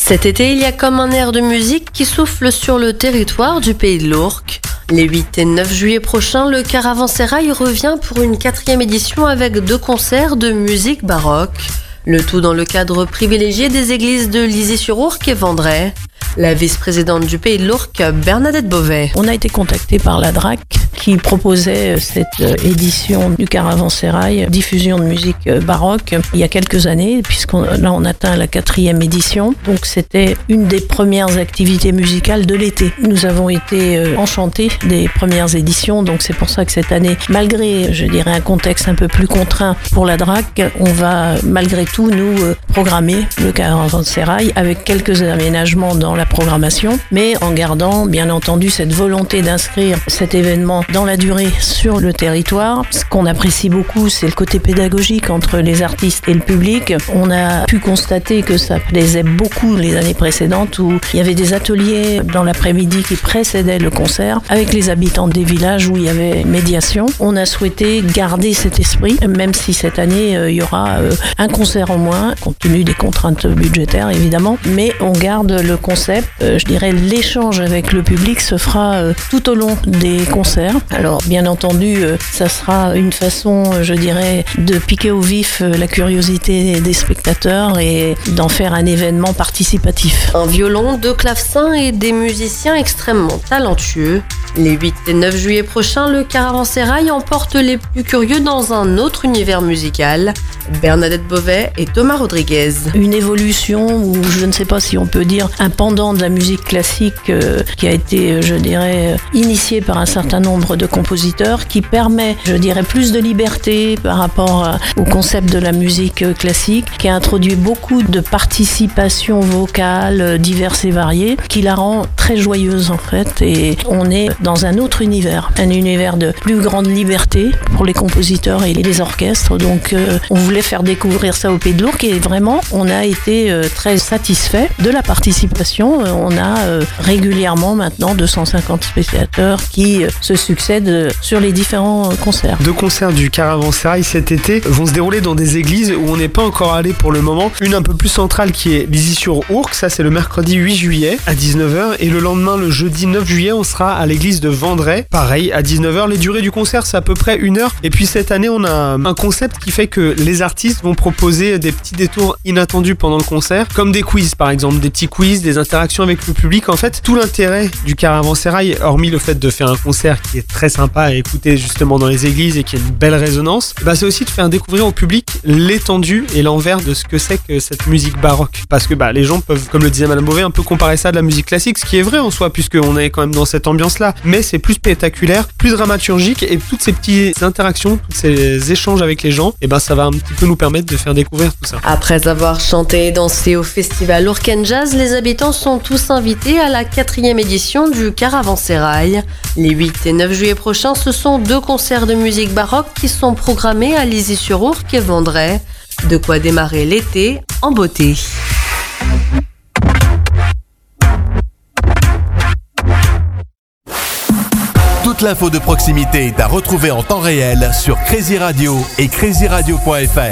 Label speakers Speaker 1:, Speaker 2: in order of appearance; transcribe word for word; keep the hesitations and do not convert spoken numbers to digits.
Speaker 1: Cet été, il y a comme un air de musique qui souffle sur le territoire du Pays de l'Ourcq. Les huit et neuf juillet prochains, le Caravansérail revient pour une quatrième édition avec deux concerts de musique baroque. Le tout dans le cadre privilégié des églises de Lizy-sur-Ourcq et Vendray. La vice-présidente du Pays de l'Ourcq, Bernadette Beauvais.
Speaker 2: On a été contacté par la D R A C qui proposait cette édition du Caravansérail, diffusion de musique baroque, il y a quelques années, puisqu'on là on atteint la quatrième édition. Donc c'était une des premières activités musicales de l'été. Nous avons été enchantés des premières éditions, donc c'est pour ça que cette année, malgré, je dirais, un contexte un peu plus contraint pour la D R A C, on va malgré tout nous programmer le Caravansérail avec quelques aménagements dans la programmation, mais en gardant bien entendu cette volonté d'inscrire cet événement dans la durée sur le territoire. Ce qu'on apprécie beaucoup, c'est le côté pédagogique entre les artistes et le public. On a pu constater que ça plaisait beaucoup les années précédentes où il y avait des ateliers dans l'après-midi qui précédaient le concert avec les habitants des villages où il y avait médiation. On a souhaité garder cet esprit, même si cette année euh, il y aura euh, un concert en moins, compte tenu des contraintes budgétaires évidemment, mais on garde le concept. Euh, je dirais l'échange avec le public se fera euh, tout au long des concerts. Alors bien entendu, euh, ça sera une façon, je dirais, de piquer au vif euh, la curiosité des spectateurs et d'en faire un événement participatif.
Speaker 1: Un violon, deux clavecins et des musiciens extrêmement talentueux. Les huit et neuf juillet prochains, le Caravansérail emporte les plus curieux dans un autre univers musical. Bernadette Beauvais et Thomas Rodriguez.
Speaker 2: Une évolution, ou je ne sais pas si on peut dire un pendant de la musique classique euh, qui a été, je dirais, initié par un certain nombre de compositeurs, qui permet, je dirais, plus de liberté par rapport à, au concept de la musique classique, qui a introduit beaucoup de participation vocale diverses et variées, qui la rend très joyeuse en fait, et on est dans un autre univers, un univers de plus grande liberté pour les compositeurs et les orchestres. Donc euh, on voulait faire découvrir ça au Pays de l'Ourcq et vraiment on a été euh, très satisfait de la participation. Euh, on a euh, régulièrement maintenant deux cent cinquante spectateurs qui euh, se succèdent sur les différents euh, concerts.
Speaker 3: Deux concerts du Caravansérail cet été vont se dérouler dans des églises où on n'est pas encore allé pour le moment. Une un peu plus centrale qui est Lizy-sur-Ourcq, ça c'est le mercredi huit juillet à dix-neuf heures, et le lendemain, le jeudi neuf juillet, on sera à l'église de Vendray, pareil à dix-neuf heures. Les durées du concert c'est à peu près une heure, et puis cette année on a un concept qui fait que les artistes vont proposer des petits détours inattendus pendant le concert, comme des quiz par exemple, des petits quiz, des interactions avec le public. En fait, tout l'intérêt du Caravansérail, hormis le fait de faire un concert qui est très sympa à écouter justement dans les églises et qui a une belle résonance, bah c'est aussi de faire découvrir au public l'étendue et l'envers de ce que c'est que cette musique baroque. Parce que bah les gens peuvent, comme le disait Madame Beauvais, un peu comparer ça à de la musique classique, ce qui est vrai en soi, puisqu'on est quand même dans cette ambiance-là. Mais c'est plus spectaculaire, plus dramaturgique, et toutes ces petites interactions, tous ces échanges avec les gens, et ben ça va un petit peu nous permettre de faire découvrir tout ça.
Speaker 1: Après avoir chanté et dansé au festival Ourcq and Jazz, les habitants sont tous invités à la quatrième édition du Caravansérail. Les huit et neuf juillet prochains, ce sont deux concerts de musique baroque qui sont programmés à Lizy-sur-Ourcq et Vendray. De quoi démarrer l'été en beauté.
Speaker 4: Toute l'info de proximité est à retrouver en temps réel sur Crazy Radio et crazy radio point f r.